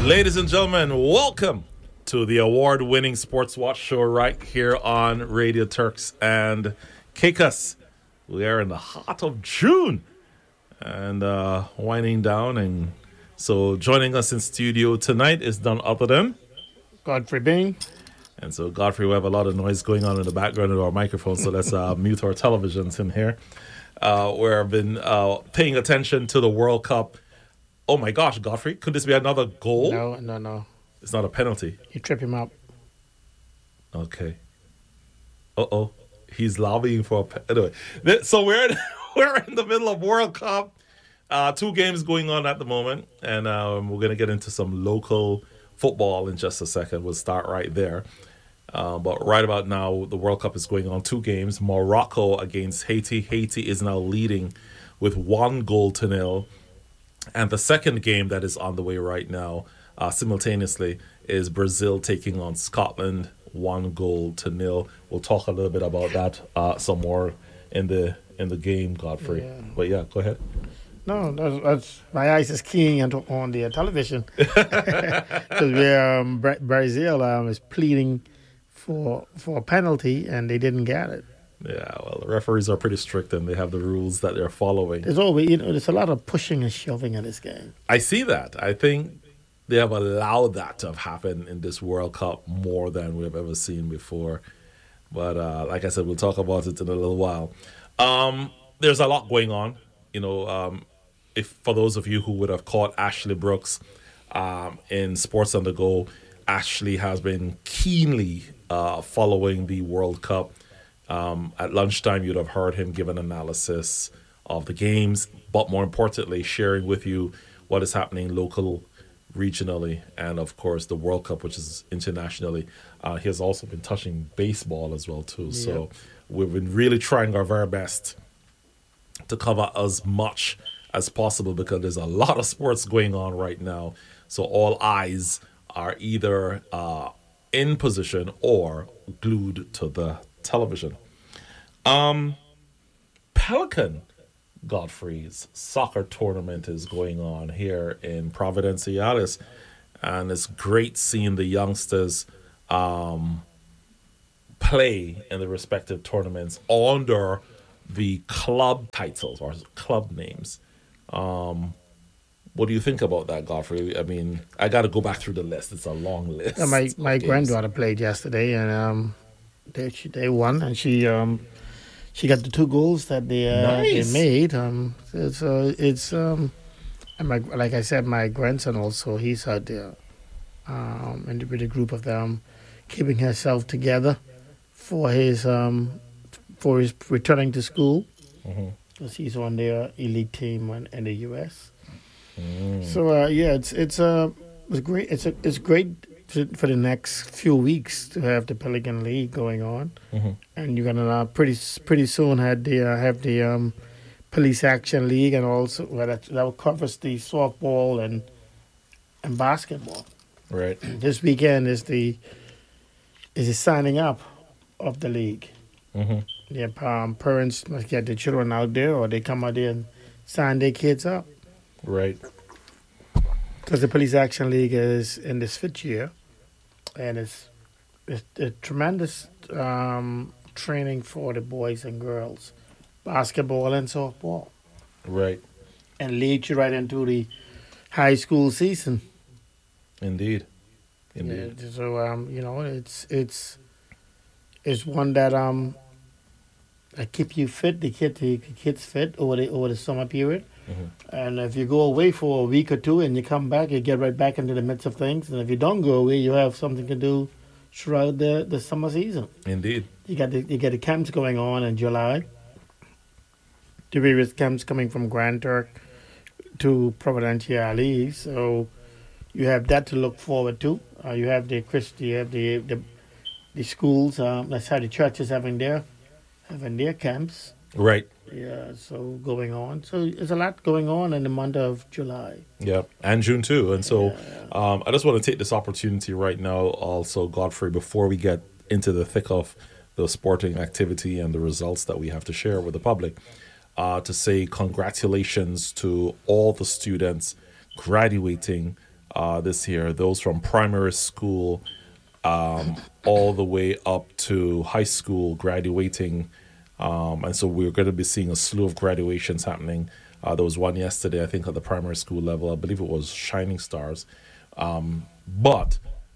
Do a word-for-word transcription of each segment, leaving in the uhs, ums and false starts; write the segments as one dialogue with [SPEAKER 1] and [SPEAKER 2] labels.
[SPEAKER 1] Ladies and gentlemen, welcome to the award-winning Sports Watch show right here on Radio Turks and Caicos. We are in the heart of June and uh, winding down. And so joining us in studio tonight is none other than
[SPEAKER 2] Godfrey Bing.
[SPEAKER 1] And so, Godfrey, we have a lot of noise going on in the background of our microphone, so let's uh, mute our televisions in here. Uh, where I've been uh, paying attention to the World Cup. Oh my gosh, Godfrey, could this be another goal?
[SPEAKER 2] No, no, no.
[SPEAKER 1] It's not a penalty.
[SPEAKER 2] You trip him up.
[SPEAKER 1] Okay. Uh-oh. He's lobbying for a pe- anyway. th- So we're in, we're in the middle of World Cup. Uh, two games going on at the moment, and um, we're going to get into some local football in just a second. We'll start right there. Uh, but right about now, the World Cup is going on. Two games. Morocco against Haiti. Haiti is now leading with one goal to nil. And the second game that is on the way right now, uh, simultaneously, is Brazil taking on Scotland, one goal to nil. We'll talk a little bit about that uh, some more in the in the game, Godfrey.
[SPEAKER 2] Yeah.
[SPEAKER 1] But yeah, go ahead.
[SPEAKER 2] No, that's, that's my eyes is keying into, on the uh, television because um, Bra- Brazil um, is pleading for for a penalty and they didn't get it.
[SPEAKER 1] Yeah, well, the referees are pretty strict and they have the rules that they're following.
[SPEAKER 2] There's always, you know, there's a lot of pushing and shoving in this game.
[SPEAKER 1] I see that. I think they have allowed that to have happened in this World Cup more than we've ever seen before. But uh, like I said, we'll talk about it in a little while. Um, there's a lot going on. You know, um, if for those of you who would have caught Ashley Brooks um, in Sports on the Go, Ashley has been keenly uh, following the World Cup. Um, at lunchtime, you'd have heard him give an analysis of the games, but more importantly, sharing with you what is happening local, regionally, and of course the World Cup, which is internationally. Uh, he has also been touching baseball as well too. So we've been really trying our very best to cover as much as possible because there's a lot of sports going on right now. So all eyes are either uh, in position or glued to the television. Um, Pelican Godfrey's soccer tournament is going on here in Providenciales, and it's great seeing the youngsters um, play in the respective tournaments under the club titles or club names. Um, what do you think about that, Godfrey? I mean, I got to go back through the list. It's a long list.
[SPEAKER 2] Yeah, my my
[SPEAKER 1] games.
[SPEAKER 2] granddaughter played yesterday and um, they she, they won and she um. She got the two goals that they uh,
[SPEAKER 1] Nice.
[SPEAKER 2] they made. Um, it's uh, it's um, and my like I said, my grandson also he's out there, um, and with a group of them, keeping himself together for his um, for his returning to school
[SPEAKER 1] Mhm.
[SPEAKER 2] because he's on their elite team in, in the U S.
[SPEAKER 1] Mm.
[SPEAKER 2] So uh, yeah, it's it's uh, it's great. It's a, it's great for, for the next few weeks to have the Pelican League going on.
[SPEAKER 1] Mhm.
[SPEAKER 2] And you're gonna uh, pretty pretty soon have the uh, have the um, Police Action League and also well, that that covers the softball and and basketball.
[SPEAKER 1] Right.
[SPEAKER 2] This weekend is the is the signing up of the league.
[SPEAKER 1] Mm-hmm.
[SPEAKER 2] Yeah, um, parents must get their children out there, or they come out there and sign their kids up.
[SPEAKER 1] Right.
[SPEAKER 2] Because the Police Action League is in this fifth year, and it's it's a tremendous um, training for the boys and girls, basketball and softball,
[SPEAKER 1] Right.
[SPEAKER 2] and leads you right into the high school season.
[SPEAKER 1] Indeed. Indeed.
[SPEAKER 2] Yeah, so um, you know, it's it's it's one that um that keep you fit, the kid the kids fit over the over the summer period.
[SPEAKER 1] Mhm.
[SPEAKER 2] And if you go away for a week or two and you come back, you get right back into the midst of things. And if you don't go away, you have something to do throughout the, the summer season.
[SPEAKER 1] Indeed.
[SPEAKER 2] You got the you get the camps going on in July. The various camps coming from Grand Turk to Providenciales, so you have that to look forward to. Uh, you have the Christ, you have the the, the schools. Um, that's how the churches having their having their camps.
[SPEAKER 1] Right.
[SPEAKER 2] Yeah, so going on. So there's a lot going on in the month of July.
[SPEAKER 1] Yeah, and June too. And so um, I just want to take this opportunity right now also, Godfrey, before we get into the thick of the sporting activity and the results that we have to share with the public, uh, to say congratulations to all the students graduating uh, this year. Those from primary school um, all the way up to high school graduating. Um, and so we're going to be seeing a slew of graduations happening. Uh, there was one yesterday, I think, at the primary school level. I believe it was Shining Stars. Um, but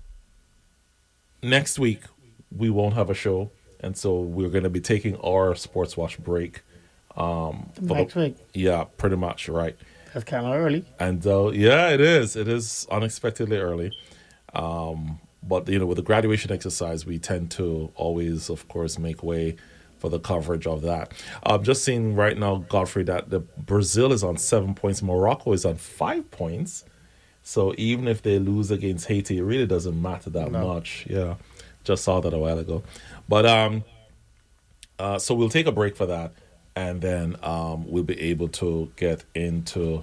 [SPEAKER 1] next week, we won't have a show. And so we're going to be taking our Sports Watch break. Um, for
[SPEAKER 2] Next
[SPEAKER 1] the,
[SPEAKER 2] week.
[SPEAKER 1] Yeah, pretty much, right.
[SPEAKER 2] That's kind of early.
[SPEAKER 1] And uh, yeah, it is. It is unexpectedly early. Um, but, you know, with the graduation exercise, we tend to always, of course, make way for the coverage of that. I'm just seeing right now, Godfrey, that the Brazil is on seven points. Morocco is on five points. So even if they lose against Haiti, it really doesn't matter that
[SPEAKER 2] No.
[SPEAKER 1] much. Yeah, just saw that a while ago. But um, uh, so we'll take a break for that, and then um, we'll be able to get into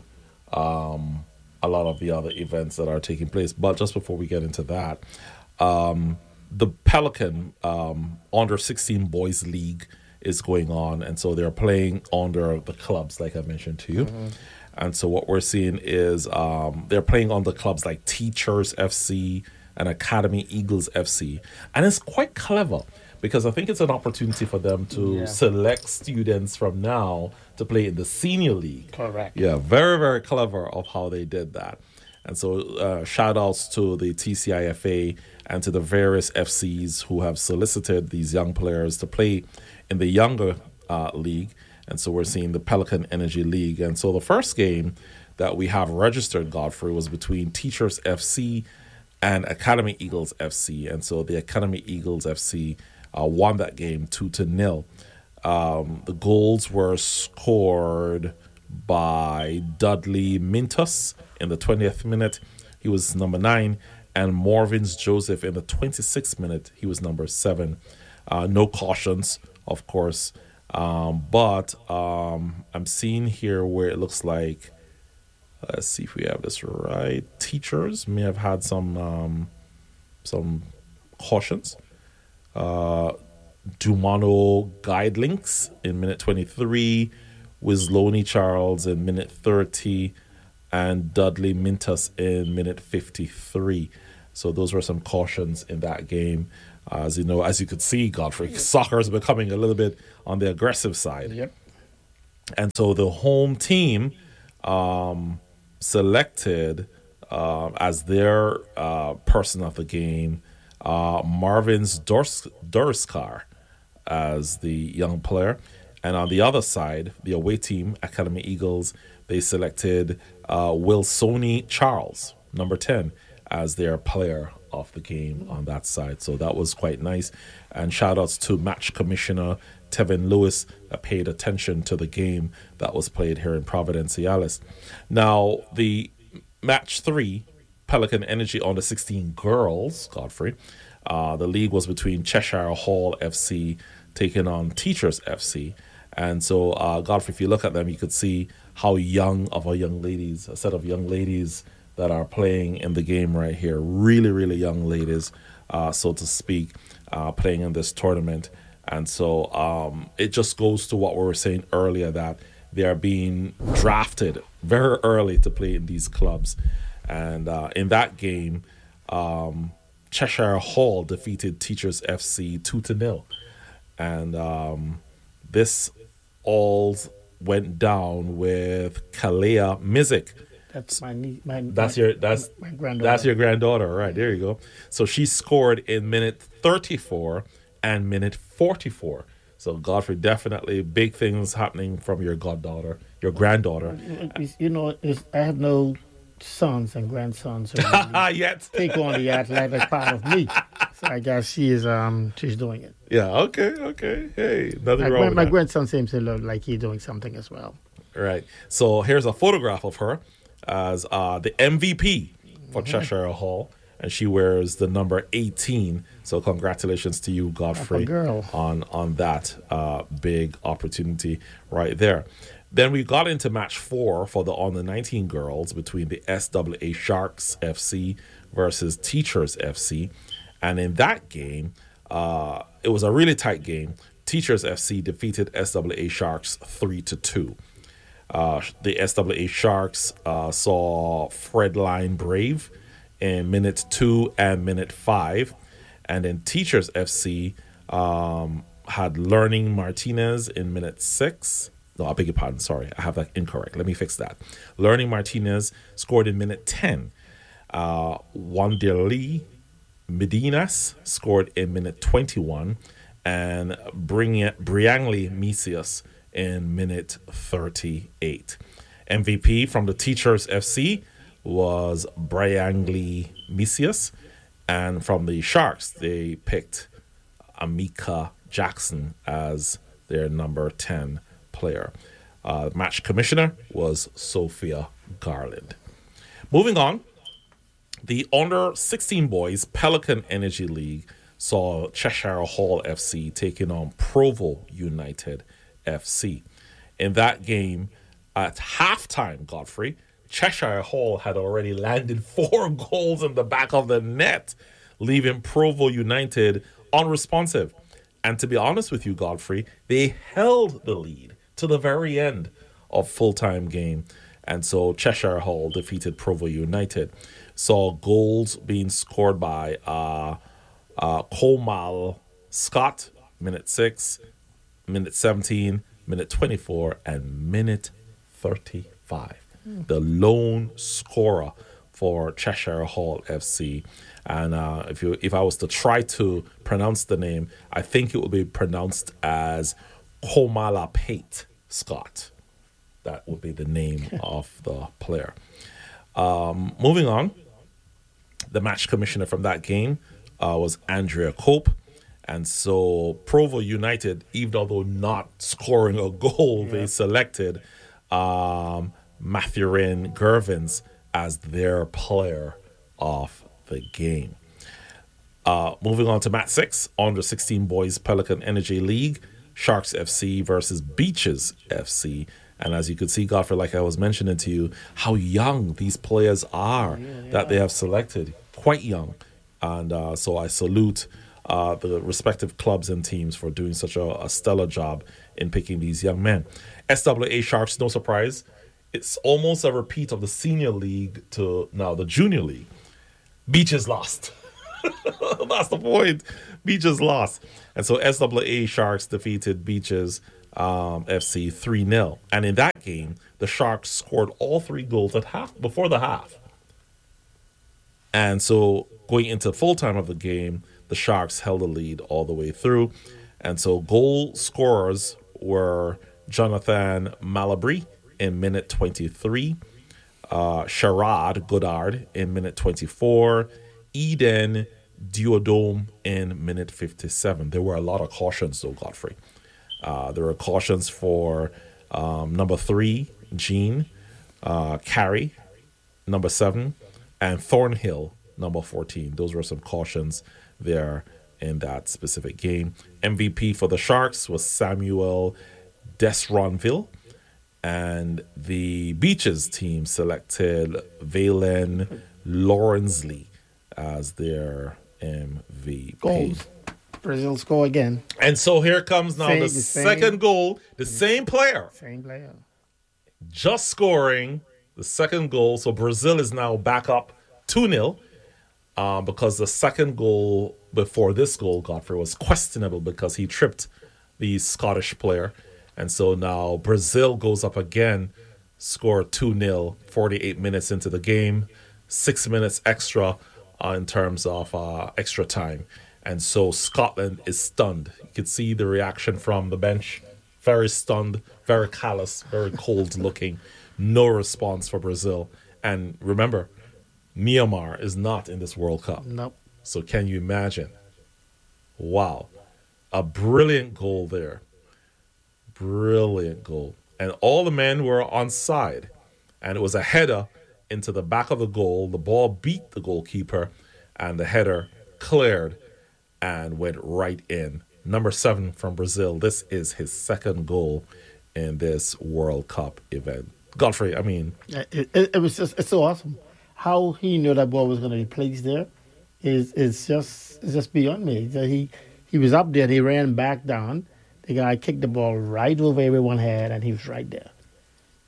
[SPEAKER 1] um, a lot of the other events that are taking place. But just before we get into that, um, the Pelican um, under sixteen boys league is going on, and so they're playing under the clubs, like I mentioned to you. Mm-hmm. And so what we're seeing is um, they're playing on the clubs like Teachers F C and Academy Eagles F C, and it's quite clever because I think it's an opportunity for them to
[SPEAKER 2] Yeah.
[SPEAKER 1] select students from now to play in the senior league.
[SPEAKER 2] Correct.
[SPEAKER 1] Yeah, very, very clever of how they did that. And so uh, shout outs to the T C I F A and to the various F Cs who have solicited these young players to play in the younger uh, league. And so we're seeing the Pelican Energy League. And so the first game that we have registered, Godfrey, was between Teachers F C and Academy Eagles F C. And so the Academy Eagles F C uh, won that game two to nil. Um, the goals were scored by Dudley Mintus in the twentieth minute. He was number nine. And Morvins Joseph in the twenty-sixth minute. He was number seven. Uh, no cautions, of course. Um, but um, I'm seeing here where it looks like, let's see if we have this right. Teachers may have had some um, some cautions. Uh, Dumano Guide Links in minute twenty-three, Wisloni Charles in minute thirty, and Dudley Mintus in minute fifty-three. So those were some cautions in that game. Uh, as you know, as you could see, Godfrey, soccer is becoming a little bit on the aggressive side.
[SPEAKER 2] Yep.
[SPEAKER 1] And so the home team um, selected uh, as their uh, person of the game uh, Marvin's Durs- Durskar as the young player. And on the other side, the away team, Academy Eagles, they selected uh, Wilsoni Charles, number ten, as their player of the game on that side. So that was quite nice. And shout outs to match commissioner Tevin Lewis that paid attention to the game that was played here in Providenciales. Now, the match three, Pelican Energy under sixteen girls, Godfrey, uh, the league was between Cheshire Hall F C taking on Teachers F C. And so, uh, Godfrey, if you look at them, you could see how young of a young ladies, a set of young ladies that are playing in the game right here. Really, really young ladies, uh, so to speak, uh, playing in this tournament. And so um, it just goes to what we were saying earlier, that they are being drafted very early to play in these clubs. And uh, in that game, um, Cheshire Hall defeated Teachers F C two to nil. And um, this all went down with Kalea Mizik.
[SPEAKER 2] That's my niece. My,
[SPEAKER 1] That's
[SPEAKER 2] my,
[SPEAKER 1] your that's
[SPEAKER 2] my granddaughter.
[SPEAKER 1] that's your granddaughter, right? There you go. So she scored in minute thirty-four and minute forty-four. So Godfrey, definitely big things happening from your goddaughter, your granddaughter.
[SPEAKER 2] You know, it's, I have no sons and grandsons who really
[SPEAKER 1] Yet.
[SPEAKER 2] take on the athletic part of me. So I guess she is um she's doing it.
[SPEAKER 1] Yeah. Okay. Okay. Hey, nothing
[SPEAKER 2] My,
[SPEAKER 1] wrong
[SPEAKER 2] gran-
[SPEAKER 1] with
[SPEAKER 2] my
[SPEAKER 1] that.
[SPEAKER 2] grandson seems to look like he's doing something as well.
[SPEAKER 1] Right. So here's a photograph of her as uh, the M V P for Cheshire Hall, and she wears the number eighteen. So congratulations to you, Godfrey,
[SPEAKER 2] girl.
[SPEAKER 1] on on that uh, big opportunity right there. Then we got into match four for the under nineteen girls between the S W A Sharks F C versus Teachers F C, and in that game, uh, it was a really tight game. Teachers F C defeated S W A Sharks three to two. Uh, the S W A Sharks uh, saw Fredline Brave in minute two and minute five. And then Teachers F C um, had Learning Martinez in minute six. No, I beg your pardon. Sorry, I have that incorrect. Let me fix that. Learning Martinez scored in minute ten. Uh, Wanderlei Medinas scored in minute twenty-one. And Briangly Mesias in minute thirty-eight. M V P from the Teachers F C was Briangly Mesias. And from the Sharks, they picked Amika Jackson as their number ten player. Uh, match commissioner was Sophia Garland. Moving on, the under sixteen boys Pelican Energy League saw Cheshire Hall F C taking on Provo United F C. In that game, at halftime, Godfrey, Cheshire Hall had already landed four goals in the back of the net, leaving Provo United unresponsive. And to be honest with you, Godfrey, they held the lead to the very end of full-time game. And so Cheshire Hall defeated Provo United. Saw goals being scored by uh, uh, Komal Scott, minute six, minute seventeen, minute twenty-four, and minute thirty-five. Mm. The lone scorer for Cheshire Hall F C. And uh, if you if I was to try to pronounce the name, I think it would be pronounced as Komala Pate Scott. That would be the name of the player. Um, moving on, the match commissioner from that game uh, was Andrea Cope. And so Provo United, even although not scoring a goal, yeah. they selected um, Mathurin Gervins as their player of the game. Uh, moving on to match six, under sixteen boys Pelican Energy League, Sharks F C versus Beaches F C. And as you could see, Godfrey, like I was mentioning to you, how young these players are yeah, yeah. that they have selected, quite young. And uh, so I salute uh, the respective clubs and teams for doing such a, a stellar job in picking these young men. S W A Sharks, no surprise, it's almost a repeat of the senior league to now the junior league. Beaches lost. That's the point. Beaches lost. And so S W A Sharks defeated Beaches um, F C three nil. And in that game, the Sharks scored all three goals at half before the half. And so going into full time of the game, the Sharks held the lead all the way through. And so goal scorers were Jonathan Malabry in minute twenty-three, uh, Sherrod Goddard in minute twenty-four, Eden Duodome in minute fifty-seven. There were a lot of cautions, though, Godfrey. Uh, there were cautions for um, number three, Jean, uh, Carey, number seven, and Thornhill, number fourteen. Those were some cautions there in that specific game. M V P for the Sharks was Samuel Desronville, and the Beaches team selected Valen Lawrensley as their M V P.
[SPEAKER 2] Goals. Brazil score again.
[SPEAKER 1] And so here comes now
[SPEAKER 2] Same-
[SPEAKER 1] the
[SPEAKER 2] the same-
[SPEAKER 1] second goal. The same player
[SPEAKER 2] Same player.
[SPEAKER 1] just scoring the second goal. So Brazil is now back up two nil um, because the second goal before this goal, Godfrey, was questionable because he tripped the Scottish player. And so now Brazil goes up again, score two nil, forty-eight minutes into the game, six minutes extra uh, in terms of uh, extra time. And so Scotland is stunned. You could see the reaction from the bench. Very stunned, very callous, very cold looking. No response for Brazil. And remember, Myanmar is not in this World Cup.
[SPEAKER 2] Nope.
[SPEAKER 1] So can you imagine? Wow. A brilliant goal there. Brilliant goal. And all the men were on side. And it was a header into the back of the goal. The ball beat the goalkeeper, and the header cleared and went right in. Number seven from Brazil. This is his second goal in this World Cup event. Godfrey, I mean...
[SPEAKER 2] Yeah, It, it, it was just, it's so awesome. How he knew that ball was going to be placed there is is just it's just beyond me. So he, he was up there and he ran back down. The guy kicked the ball right over everyone's head and he was right there.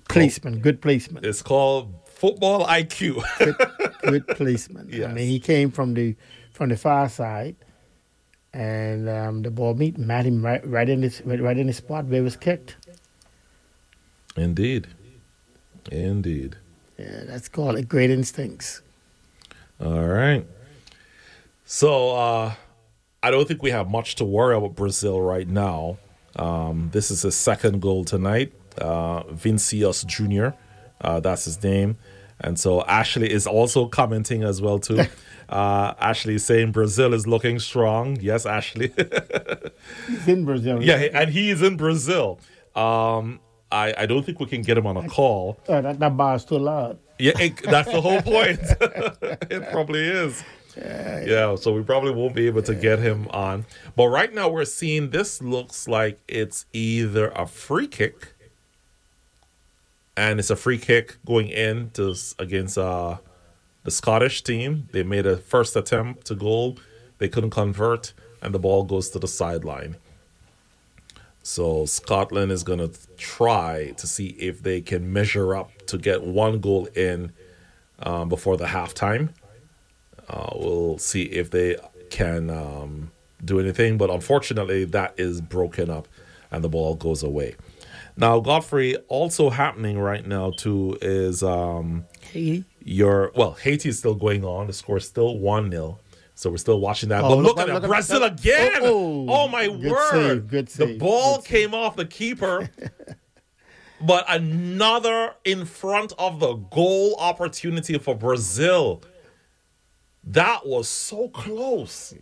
[SPEAKER 2] placement, good placement.
[SPEAKER 1] It's called football I Q.
[SPEAKER 2] good, good placement.
[SPEAKER 1] Yes.
[SPEAKER 2] I mean, he came from the from the far side, and um, the ball meet met him right, right in this right in the spot where it was kicked.
[SPEAKER 1] Indeed. Indeed.
[SPEAKER 2] Yeah, that's called it great instincts.
[SPEAKER 1] All right. So uh, I don't think we have much to worry about Brazil right now. Um, this is his second goal tonight. Uh, Vinicius Junior, uh, that's his name. And so Ashley is also commenting as well, too. Uh, Ashley is saying Brazil is looking strong. Yes, Ashley.
[SPEAKER 2] He's in Brazil.
[SPEAKER 1] Yeah, and he is in Brazil. Um, I, I don't think we can get him on a call.
[SPEAKER 2] Oh, that, that bar is too loud.
[SPEAKER 1] Yeah, it, that's the whole point. It probably is.
[SPEAKER 2] Yeah,
[SPEAKER 1] Yeah, so we probably won't be able to get him on. But right now we're seeing this looks like it's either a free kick, and it's a free kick going in to, against uh, the Scottish team. They made a first attempt to goal. They couldn't convert, and the ball goes to the sideline. So Scotland is going to try to see if they can measure up to get one goal in um, before the halftime. Uh, we'll see if they can um, do anything. But unfortunately, that is broken up and the ball goes away. Now, Godfrey, also happening right now, too, is um,
[SPEAKER 2] Haiti.
[SPEAKER 1] your, well, Haiti is still going on. The score is still one nil. So we're still watching that.
[SPEAKER 2] Oh,
[SPEAKER 1] but
[SPEAKER 2] look
[SPEAKER 1] look, at
[SPEAKER 2] at-
[SPEAKER 1] that.
[SPEAKER 2] look at
[SPEAKER 1] Brazil
[SPEAKER 2] that.
[SPEAKER 1] again.
[SPEAKER 2] Oh,
[SPEAKER 1] Oh, my
[SPEAKER 2] good
[SPEAKER 1] word.
[SPEAKER 2] save, good
[SPEAKER 1] The
[SPEAKER 2] save,
[SPEAKER 1] ball
[SPEAKER 2] good save.
[SPEAKER 1] came off the keeper. But another in front of the goal opportunity for Brazil. That was so close.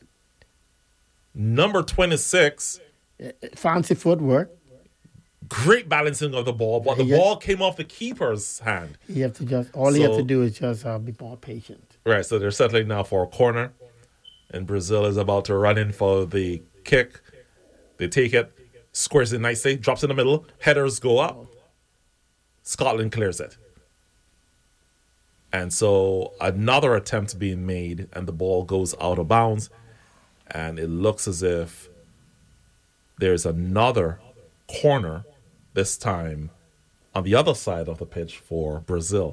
[SPEAKER 1] Number twenty-six,
[SPEAKER 2] Fancy footwork.
[SPEAKER 1] great balancing of the ball, but the
[SPEAKER 2] Yeah.
[SPEAKER 1] ball came off the keeper's hand.
[SPEAKER 2] You have to just all you have
[SPEAKER 1] So-
[SPEAKER 2] to do is just uh, be more patient.
[SPEAKER 1] Right, so they're settling now for a corner, and Brazil is about to run in for the kick. They take it, squares it nicely, drops in the middle, headers go up. Scotland clears it. And so another attempt being made, and the ball goes out of bounds, and it looks as if there's another corner, this time on the other side of the pitch for Brazil.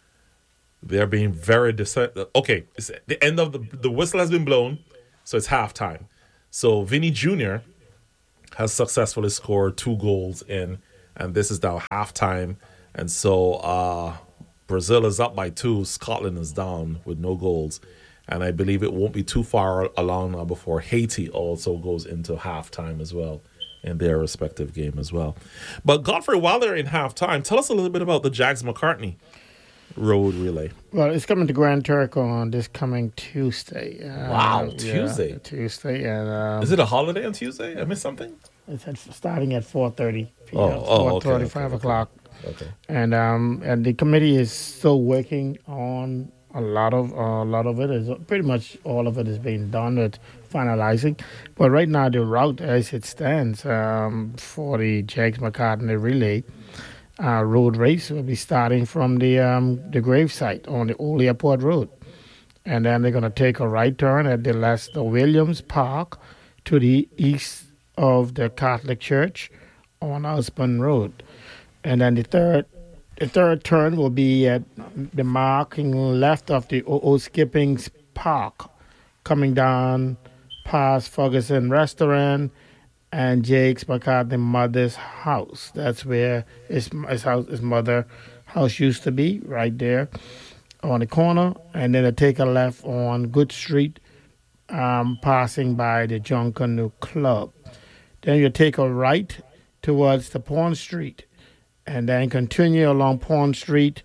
[SPEAKER 1] They're being very decisive. Okay, it's the end of the the whistle has been blown, so it's halftime. So Vinny Junior has successfully scored two goals in, and this is now halftime. And so uh, Brazil is up by two. Scotland is down with no goals, and I believe it won't be too far along now before Haiti also goes into halftime as well in their respective game as well. But Godfrey, while they're in halftime, tell us a little bit about the Jags McCartney Road Relay.
[SPEAKER 2] Well, it's coming to Grand Turk on this coming Tuesday. Uh,
[SPEAKER 1] Wow,
[SPEAKER 2] yeah,
[SPEAKER 1] Tuesday.
[SPEAKER 2] Tuesday, and um,
[SPEAKER 1] Is it a holiday on Tuesday? I missed something?
[SPEAKER 2] it's at, starting at four thirty p.m.
[SPEAKER 1] Oh, oh,
[SPEAKER 2] four
[SPEAKER 1] okay,
[SPEAKER 2] thirty,
[SPEAKER 1] okay,
[SPEAKER 2] five
[SPEAKER 1] okay.
[SPEAKER 2] o'clock,
[SPEAKER 1] Okay.
[SPEAKER 2] and um, and the committee is still working on a lot of uh, a lot of it. Is pretty much all of it is being done with finalizing, but right now the route as it stands um, for the Jags McCartney Relay uh, road race will be starting from the um, the gravesite on the Old Airport Road. And then they're going to take a right turn at the Lester Williams Park to the east of the Catholic Church on Osborne Road. And then the third the third turn will be at the marking left of the O O Skippings Park, coming down past Ferguson Restaurant and Jake's McCartney mother's house. That's where his, his house, his mother house used to be, right there on the corner. And then they take a left on Good Street, um, passing by the John Canoe Club. Then you take a right towards the Pond Street, and then continue along Pond Street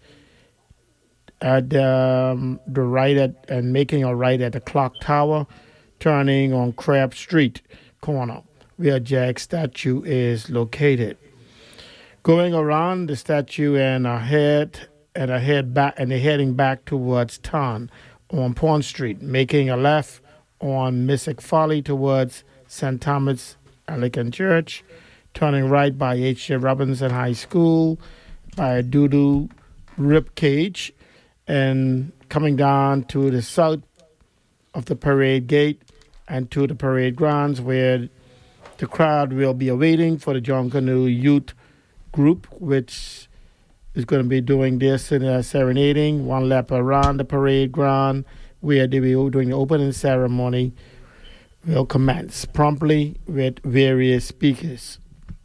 [SPEAKER 2] at the, um, the right at, and making a right at the Clock Tower, turning on Crab Street corner, where Jack's statue is located. Going around the statue and ahead and ahead back and they're heading back towards town on Pond Street, making a left on Mystic Folly towards Saint Thomas Anglican Church, turning right by H J Robinson High School, by Doodoo Rib Cage, and coming down to the south of the parade gate and to the parade grounds, where the crowd will be awaiting for the John Canoe Youth Group, which is going to be doing this and uh, serenading one lap around the parade ground where they will be doing the opening ceremony will commence promptly with various speakers.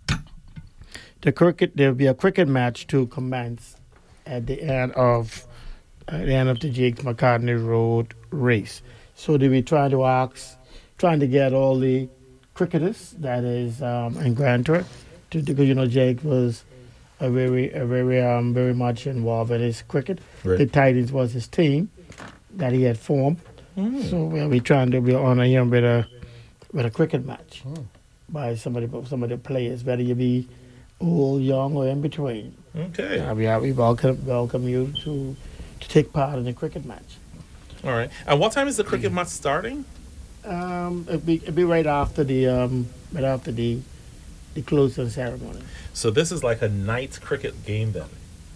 [SPEAKER 2] The cricket there will be a cricket match to commence at the end of at the end of the Jakes McCartney Road race. So they will try to ask, trying to get all the cricketers that is um, in Grand Turk to because you know Jake was a very a very um very much involved in his cricket.
[SPEAKER 1] Right.
[SPEAKER 2] The Titans was his team that he had formed.
[SPEAKER 1] Mm.
[SPEAKER 2] So we'll be trying to be honor him with a with a cricket match
[SPEAKER 1] Mm.
[SPEAKER 2] by somebody some of the players, whether you be old, young, or in between.
[SPEAKER 1] Okay.
[SPEAKER 2] Uh, we are, we welcome welcome you to to take part in the cricket match.
[SPEAKER 1] All right. And what time is the cricket match starting?
[SPEAKER 2] Um, it'll be it'll be right after the um right after the the closing ceremony.
[SPEAKER 1] So this is like a night cricket game then.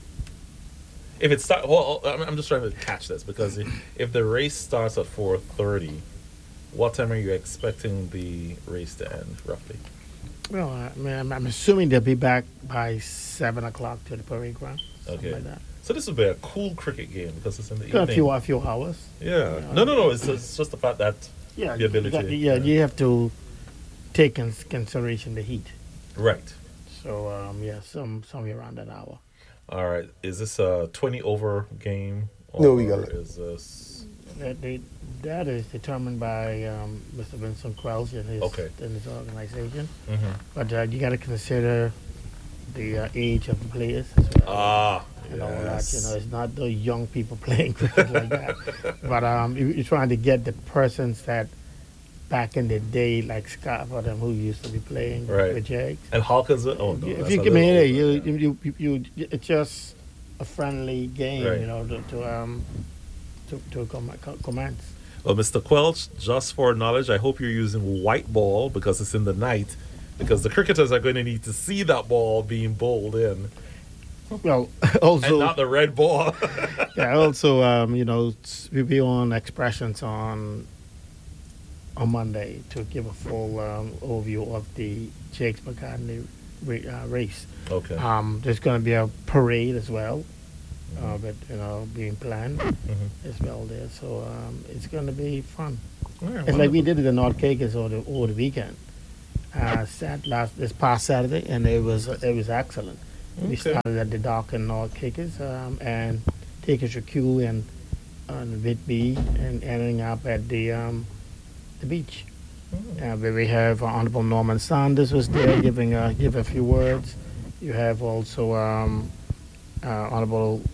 [SPEAKER 1] If it start, well, I'm I'm just trying to catch this because if, if the race starts at four thirty, what time are you expecting the race to end roughly?
[SPEAKER 2] Well, I mean, I'm, I'm assuming they'll be back by seven o'clock to the parade ground. Something
[SPEAKER 1] Okay.
[SPEAKER 2] like that.
[SPEAKER 1] So this will be a cool cricket game because it's in the
[SPEAKER 2] A
[SPEAKER 1] evening.
[SPEAKER 2] few a few hours.
[SPEAKER 1] Yeah.
[SPEAKER 2] Yeah.
[SPEAKER 1] No, no, no. It's, it's just the fact that
[SPEAKER 2] Yeah,
[SPEAKER 1] the ability.
[SPEAKER 2] you got- yeah, you have to take in consideration the heat.
[SPEAKER 1] Right.
[SPEAKER 2] So um, yeah, some somewhere around that hour.
[SPEAKER 1] All right. Is this a twenty over game?
[SPEAKER 3] No, we got
[SPEAKER 1] or
[SPEAKER 3] it.
[SPEAKER 1] Is this
[SPEAKER 2] That they, that is determined by um, Mister Vincent Quelch and his
[SPEAKER 1] Okay.
[SPEAKER 2] and his organization.
[SPEAKER 1] Mhm.
[SPEAKER 2] But uh, you got to consider the uh, age of the players as well.
[SPEAKER 1] ah?
[SPEAKER 2] And all that,
[SPEAKER 1] Yes.
[SPEAKER 2] you know, it's not the young people playing cricket like that. But um, you- you're trying to get the persons that back in the day, like Scott for them, who used to be playing
[SPEAKER 1] Right.
[SPEAKER 2] with Jags.
[SPEAKER 1] And Hawkins? Oh no.
[SPEAKER 2] if
[SPEAKER 1] that's
[SPEAKER 2] you
[SPEAKER 1] a
[SPEAKER 2] give me
[SPEAKER 1] little
[SPEAKER 2] it, you,
[SPEAKER 1] older, yeah.
[SPEAKER 2] you, you, you, you, it's just a friendly game,
[SPEAKER 1] Right.
[SPEAKER 2] you know, to, to um, to to com- co- commence.
[SPEAKER 1] Well, Mister Quelch, just for knowledge, I hope you're using white ball because it's in the night, because the cricketers are going to need to see that ball being bowled in,
[SPEAKER 2] Well,
[SPEAKER 1] and
[SPEAKER 2] also,
[SPEAKER 1] not the red ball.
[SPEAKER 2] yeah, also, um, you know, s- we'll be on expressions on on Monday to give a full um, overview of the Jakes McCartney ra- uh, race.
[SPEAKER 1] Okay.
[SPEAKER 2] Um, there's going to be a parade as well, uh, but you know, being planned
[SPEAKER 1] Mhm.
[SPEAKER 2] as well there. So um, it's going to be fun.
[SPEAKER 1] All right,
[SPEAKER 2] It's like we
[SPEAKER 1] wonderful.
[SPEAKER 2] did it in North Cakers over the over the weekend. Uh, sat last this past Saturday, and it was it was excellent. We
[SPEAKER 1] Okay.
[SPEAKER 2] started at the dock in North Cakers um, and taking Q and on Whitby and ending up at the um, the beach.
[SPEAKER 1] Mm.
[SPEAKER 2] Uh, where we have uh, Honorable Norman Sanders was there giving uh, give a few words. You have also um, uh, Honorable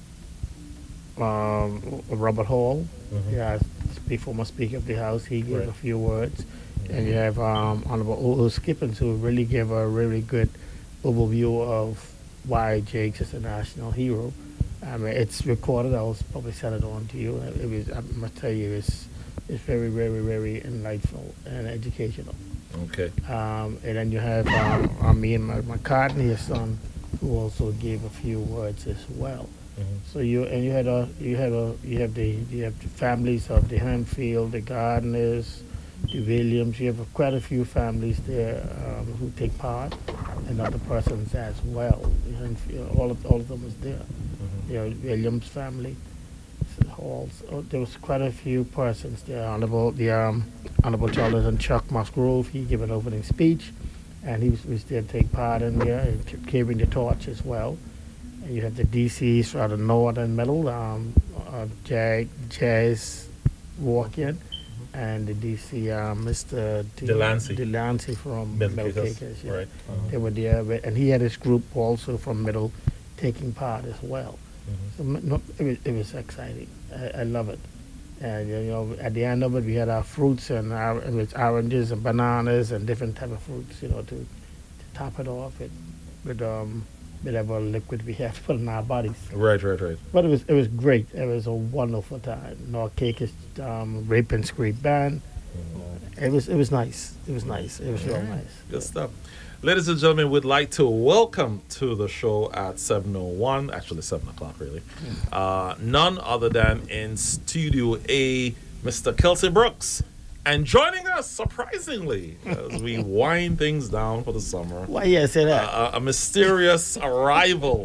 [SPEAKER 2] um, Robert Hall.
[SPEAKER 1] Mhm.
[SPEAKER 2] Yeah, speak- former Speaker of the House. He gave
[SPEAKER 1] Right.
[SPEAKER 2] a few words. And you have um, Honorable O. O. Skippins, who really gave a really good overview of why Jakes is a national hero. I mean, it's recorded. I'll probably send it on to you. It was, I must tell you, it's, it's very, very, very enlightful and educational.
[SPEAKER 1] Okay.
[SPEAKER 2] Um, and then you have um, uh, me and my McCartney, his son, who also gave a few words as well.
[SPEAKER 1] Mhm.
[SPEAKER 2] So you and you had a you have a you have the you have the families of the Hanfield, the Gardners, the Williams. You have quite a few families there um, who take part, and other persons as well. The Hanfield, all of all of them was there.
[SPEAKER 1] Mhm.
[SPEAKER 2] You know, Williams family. So Halls. Oh, there was quite a few persons there. Honorable the um, Honorable Jonathan Chuck Musgrove. He gave an opening speech, and he was, was there to take part in there and c- carrying the torch as well. And you have the D Cs from the north and middle, um, uh, Jag, Jazz Walk-In, and the D C, um, Mister D-
[SPEAKER 1] Delancey.
[SPEAKER 2] Delancey from
[SPEAKER 1] Middle
[SPEAKER 2] Middle
[SPEAKER 1] Cakers,
[SPEAKER 2] Cakers, yeah.
[SPEAKER 1] right. Uh-huh.
[SPEAKER 2] They were there, with- and he had his group also from Middle taking part as well.
[SPEAKER 1] Mhm.
[SPEAKER 2] So m- no, it was it was exciting. I, I love it. And you know, at the end of it, we had our fruits and our it was oranges and bananas and different type of fruits. You know, to, to top it off with with um whatever liquid we have to put in our bodies.
[SPEAKER 1] Right, right, right.
[SPEAKER 2] But it was it was great. It was a wonderful time. North Cake is um, Rape and Scrape band.
[SPEAKER 1] Mhm.
[SPEAKER 2] It was it was nice. It was nice. It was real
[SPEAKER 1] Alright.
[SPEAKER 2] nice.
[SPEAKER 1] Good stuff. Ladies and gentlemen, we'd like to welcome to the show at seven oh one, actually seven o'clock really, uh, none other than in Studio A, Mister Kelsey Brooks. And joining us, surprisingly, as we wind things down for the summer,
[SPEAKER 2] Why yeah, say that?
[SPEAKER 1] uh, a, a mysterious arrival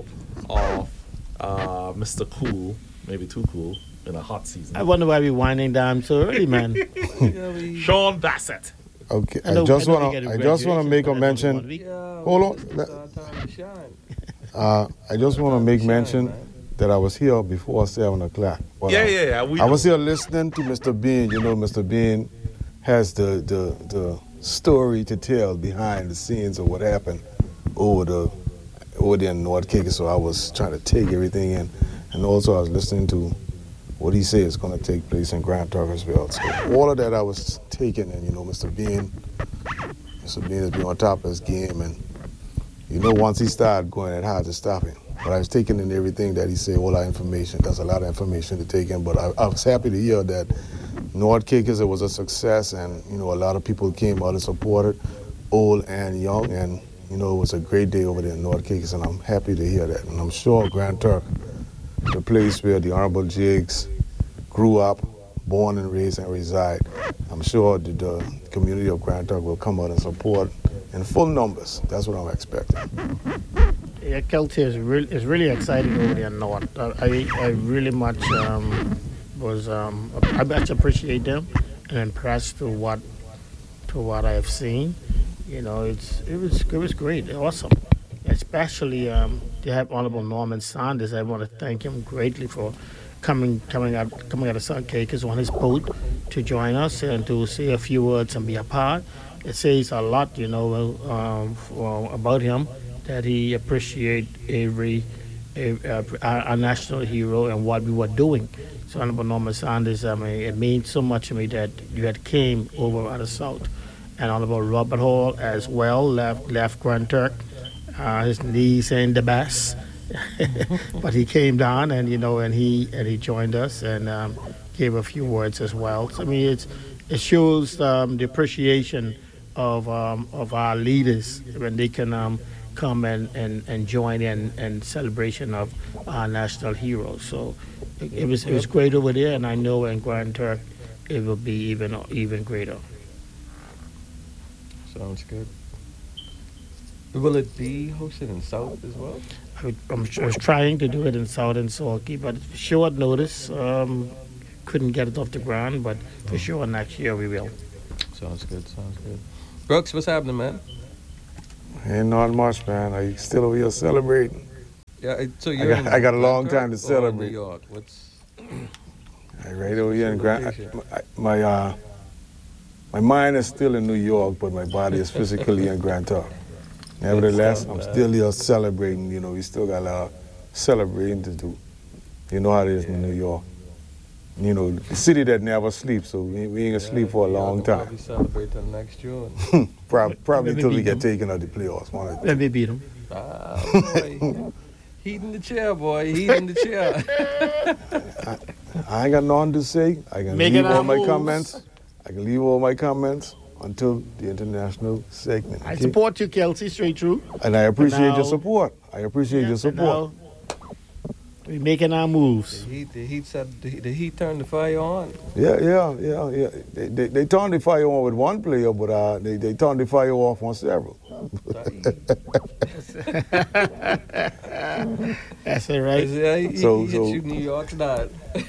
[SPEAKER 1] of uh, Mister Cool, maybe too cool in a hot season.
[SPEAKER 2] I wonder why we winding down so early, man.
[SPEAKER 3] Yeah, we-
[SPEAKER 1] Sean Bassett.
[SPEAKER 4] Okay,
[SPEAKER 2] I
[SPEAKER 4] I,
[SPEAKER 2] know-
[SPEAKER 4] just
[SPEAKER 2] I know we
[SPEAKER 4] want
[SPEAKER 2] get
[SPEAKER 4] to
[SPEAKER 2] a
[SPEAKER 4] I just want to
[SPEAKER 2] graduation,
[SPEAKER 4] make a
[SPEAKER 2] but that's only one
[SPEAKER 4] mention.
[SPEAKER 2] week.
[SPEAKER 3] Yeah,
[SPEAKER 4] Hold on.
[SPEAKER 3] It's
[SPEAKER 4] Let-
[SPEAKER 3] our time to shine.
[SPEAKER 4] Uh, I just want to make
[SPEAKER 3] Shine,
[SPEAKER 4] mention
[SPEAKER 3] man.
[SPEAKER 4] that I was here before seven o'clock. But,
[SPEAKER 1] Yeah,
[SPEAKER 4] uh,
[SPEAKER 1] yeah, yeah. We
[SPEAKER 4] I was
[SPEAKER 1] know.
[SPEAKER 4] here listening to Mister Bean. You know, Mister Bean has the, the the story to tell behind the scenes of what happened over the over there in North Caicos. So I was trying to take everything in, and also I was listening to what he said is going to take place in Grand Turk as well. So all of that I was taking, and you know, Mister Bean, Mister Bean has been on top of his game, and you know, once he started going, it's hard to stop him. But I was taking in everything that he said, all that information. That's a lot of information to take in. But I, I was happy to hear that North Caicos, it was a success, and you know, a lot of people came out and supported, old and young, and you know, it was a great day over there in North Caicos, and I'm happy to hear that. And I'm sure Grand Turk, the place where the Honorable Jigs grew up, born and raised and reside, I'm sure that the community of Grand Turk will come out and support in full numbers. That's what I'm expecting.
[SPEAKER 2] Yeah, Kelty is really is really exciting over there in North. Uh, I I really much um, was um, I much appreciate them and impressed to what to what I've seen. You know, it's it was it was great, awesome. Especially um, to have Honorable Norman Sanders. I want to thank him greatly for coming coming out coming out of South Caicos on his boat to join us and to say a few words and be a part. It says a lot, you know, um, for, about him, that he appreciate every, every uh, our, our national hero and what we were doing. So Honorable Norman Sanders, I mean, it means so much to me that you had came over out of South, and Honorable Robert Hall as well left left Grand Turk. Uh, his knees ain't the best, but he came down and you know, and he and he joined us and um, gave a few words as well. So, I mean, it's it shows um, the appreciation of um, of our leaders when they can um, come and, and, and join in in celebration of our national heroes. So it, it was it was great over there, and I know in Grand Turk it will be even even greater.
[SPEAKER 3] Sounds good. Will it be hosted in South as well?
[SPEAKER 2] I, would- I'm, I was trying to do it in South and Saukey, but short notice, um, couldn't get it off the ground. But for sure next year we will.
[SPEAKER 3] Sounds good. Sounds good. Brooks, what's happening, man?
[SPEAKER 4] Ain't not much, man. I still over here celebrating.
[SPEAKER 3] Yeah. I- So
[SPEAKER 4] I
[SPEAKER 3] you're.
[SPEAKER 4] got-
[SPEAKER 3] in
[SPEAKER 4] I got a
[SPEAKER 3] Grand
[SPEAKER 4] long
[SPEAKER 3] Turk
[SPEAKER 4] time to
[SPEAKER 3] or
[SPEAKER 4] celebrate.
[SPEAKER 3] New York. What's
[SPEAKER 4] I right over here in Grand.
[SPEAKER 3] Location.
[SPEAKER 4] I- My uh, my mind is still in New York, but my body is physically in Grand Turk. Nevertheless,
[SPEAKER 3] stuff,
[SPEAKER 4] I'm
[SPEAKER 3] man.
[SPEAKER 4] still here celebrating. You know, we still got a lot of celebrating to do. You know how it is in New York. You know, the city that never sleeps, so we, we ain't gonna sleep for a
[SPEAKER 3] Yeah,
[SPEAKER 4] long
[SPEAKER 3] y'all can
[SPEAKER 4] time.
[SPEAKER 3] Probably celebrate till next June.
[SPEAKER 4] Prob- Probably
[SPEAKER 2] Maybe
[SPEAKER 4] until we
[SPEAKER 2] beat
[SPEAKER 4] get
[SPEAKER 2] them.
[SPEAKER 4] taken out the playoffs. One of the-
[SPEAKER 2] Let me beat them.
[SPEAKER 3] Ah, boy. Heating the chair, boy. Heating the chair.
[SPEAKER 4] I ain't got nothing to say. I can
[SPEAKER 2] Making
[SPEAKER 4] leave all
[SPEAKER 2] our
[SPEAKER 4] my
[SPEAKER 2] moves.
[SPEAKER 4] comments. I can leave all my comments until the international segment.
[SPEAKER 2] I
[SPEAKER 4] okay?
[SPEAKER 2] support you, Kelsey, straight through.
[SPEAKER 4] And I appreciate
[SPEAKER 2] now-
[SPEAKER 4] your support. I appreciate your
[SPEAKER 2] Yes, and
[SPEAKER 4] support.
[SPEAKER 2] now we're making our
[SPEAKER 3] The
[SPEAKER 2] moves.
[SPEAKER 3] heat, the heat, set, the, the heat turned the fire on.
[SPEAKER 4] Yeah, yeah, yeah, yeah. They, they, they turned the fire on with one player, but uh, they, they turned the fire off on several.
[SPEAKER 2] That's it, right?
[SPEAKER 3] Yeah, he,
[SPEAKER 4] So-
[SPEAKER 3] he hit
[SPEAKER 4] so-
[SPEAKER 3] you New York's not.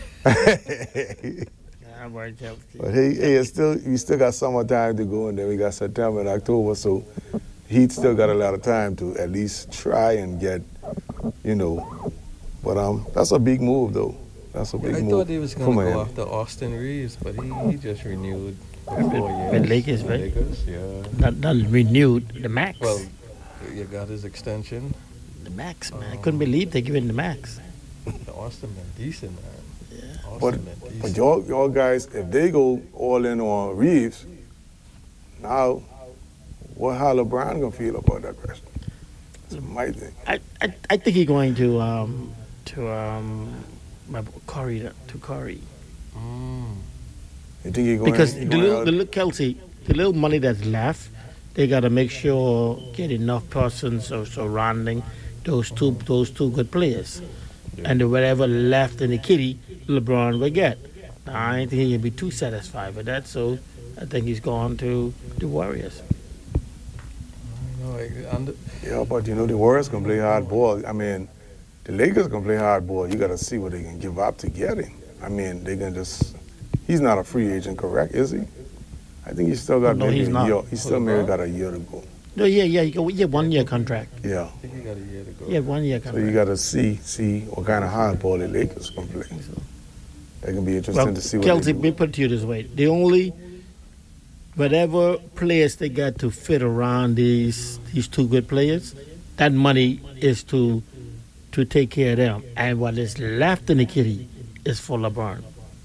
[SPEAKER 2] Yeah, boy, Kelsey.
[SPEAKER 4] But hey, hey, it's still we still got summertime to go, and then we got September and October, so Heat still got a lot of time to at least try and get, you know. But um, that's a big move, though. That's a big
[SPEAKER 3] I
[SPEAKER 4] move.
[SPEAKER 3] thought he was
[SPEAKER 4] for
[SPEAKER 3] going to go
[SPEAKER 4] Miami.
[SPEAKER 3] after Austin Reeves, but he, he just renewed for
[SPEAKER 2] With-
[SPEAKER 3] four years.
[SPEAKER 2] with Lakers, right?
[SPEAKER 3] Lakers, yeah.
[SPEAKER 2] Not, not renewed the max.
[SPEAKER 3] Well, you got his extension.
[SPEAKER 2] the max, man. I couldn't believe they giving the max.
[SPEAKER 3] The Austin been decent, man.
[SPEAKER 2] Yeah.
[SPEAKER 3] Austin
[SPEAKER 4] But,
[SPEAKER 3] been
[SPEAKER 4] but
[SPEAKER 3] decent.
[SPEAKER 4] y'all, y'all guys, if they go all in on Reeves, now, what how LeBron gonna feel about that question? That's my thing.
[SPEAKER 2] I, I, I think he's going to um to um my boy Curry to, to Curry
[SPEAKER 3] Mm.
[SPEAKER 4] You think he going?
[SPEAKER 2] because
[SPEAKER 4] he
[SPEAKER 2] the
[SPEAKER 4] going
[SPEAKER 2] little
[SPEAKER 4] out-
[SPEAKER 2] the little Kelsey the little money that's left, they got to make sure get enough persons or surrounding those two those two good players,
[SPEAKER 3] Yeah.
[SPEAKER 2] and the whatever left in the kitty, LeBron will get. Now, I ain't think he can be too satisfied with that, so I think he's gone to the Warriors.
[SPEAKER 3] No, I- under-
[SPEAKER 4] Yeah, but you know the Warriors can play hard ball. I mean, The Lakers can play hardball. You got to see what they can give up to get him. I mean, they can just. He's not a free agent, correct? Is he? I think he's still got
[SPEAKER 2] No,
[SPEAKER 4] maybe
[SPEAKER 2] he's
[SPEAKER 4] a
[SPEAKER 2] not.
[SPEAKER 4] year. He's still maybe got a year to go.
[SPEAKER 2] No, yeah, yeah, you go, yeah, one year contract.
[SPEAKER 4] Yeah.
[SPEAKER 3] I think he got a year to go.
[SPEAKER 2] Yeah, one year
[SPEAKER 4] So
[SPEAKER 2] contract.
[SPEAKER 4] you got to see see what kind of hardball the Lakers can play. That can be interesting
[SPEAKER 2] Well,
[SPEAKER 4] to see what
[SPEAKER 2] Kelsey,
[SPEAKER 4] they
[SPEAKER 2] we
[SPEAKER 4] do.
[SPEAKER 2] put it to you this way: the only whatever players they got to fit around these these two good players, that money is to to take care of them, and what is left in the kitty is for LeBron.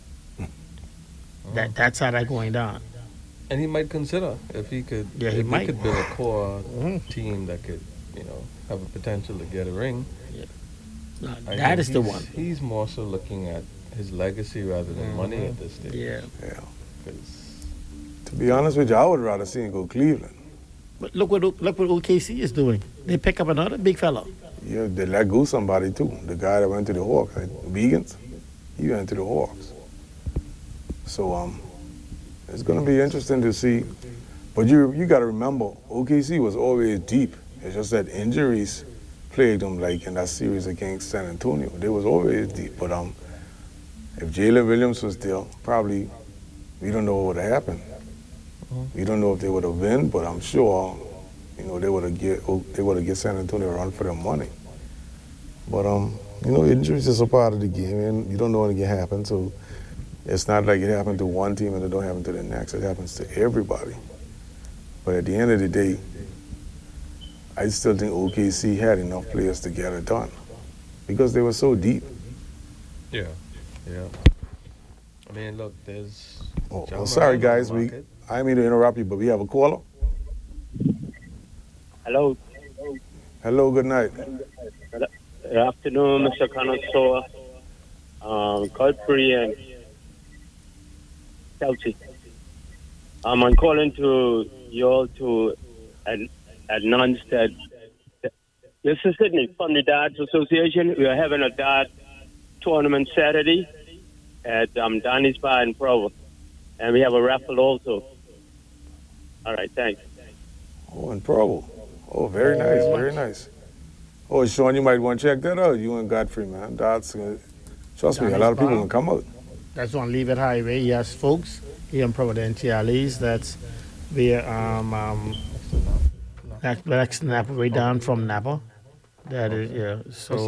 [SPEAKER 2] That that's how that going down.
[SPEAKER 3] And he might consider if he could.
[SPEAKER 2] Yeah, he
[SPEAKER 3] if
[SPEAKER 2] might.
[SPEAKER 3] he could build a core
[SPEAKER 2] Mhm.
[SPEAKER 3] team that could, you know, have a potential to get a ring.
[SPEAKER 2] Uh,
[SPEAKER 3] I
[SPEAKER 2] that
[SPEAKER 3] think
[SPEAKER 2] is the
[SPEAKER 3] he's-
[SPEAKER 2] one.
[SPEAKER 3] He's more so looking at his legacy rather than money
[SPEAKER 2] Mhm.
[SPEAKER 3] at this stage.
[SPEAKER 2] Yeah,
[SPEAKER 4] Yeah.
[SPEAKER 3] 'Cause
[SPEAKER 4] To be honest with you, I would rather see him go Cleveland.
[SPEAKER 2] but look what look what O K C is doing. They pick up another big fella.
[SPEAKER 4] Yeah, they let go somebody too. The guy that went to the Hawks, right? Vegans, he went to the Hawks. So um, it's going to be interesting to see. But you you got to remember, O K C was always deep. It's just that injuries plagued them, like in that series against San Antonio. They was always deep. But um, if Jalen Williams was there, probably we don't know what would have happened. We don't know if they would have won, but I'm sure, you know, they would have get they would have get San Antonio a run for their money. But um, you know, injuries is a part of the game, and you don't know when it can happen. So it's not like it happened to one team and it don't happen to the next. It happens to everybody. But at the end of the day, I still think O K C had enough players to get it done because they were so deep.
[SPEAKER 3] yeah, yeah. I mean, look, there's.
[SPEAKER 4] Oh,
[SPEAKER 3] John
[SPEAKER 4] well, sorry,
[SPEAKER 3] Moran on
[SPEAKER 4] guys.
[SPEAKER 3] the
[SPEAKER 4] We
[SPEAKER 3] market.
[SPEAKER 4] I didn't mean to interrupt you, but we have a caller.
[SPEAKER 5] Hello.
[SPEAKER 4] Hello, good night.
[SPEAKER 5] Good afternoon, Mister Connoisseur, um, Godfrey, and Chelsea. Um, I'm calling to you all to an- announce that this is Sydney from the Darts Association. We are having a dart tournament Saturday at um, Danny's Bar in Provo. And we have a raffle also. All right, thanks.
[SPEAKER 4] Oh, in Provo. Oh, very nice, very nice. Oh, Sean, you might want to check that out. You and Godfrey, man. That's uh, trust me, a lot of people can come out.
[SPEAKER 2] That's on Leave It Highway. Yes, folks, here in Providenciales. That's via um um next next Napa, way down from Napa. That is yeah. So
[SPEAKER 3] What's